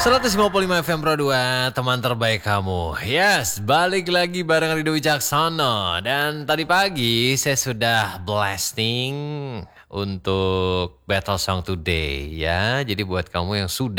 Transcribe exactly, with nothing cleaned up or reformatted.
seratus lima puluh lima F M Pro dua, teman terbaik kamu. Yes, balik lagi bareng Rido Wicaksono. Dan tadi pagi saya sudah blasting untuk Battle Song Today ya. Jadi buat kamu yang sudah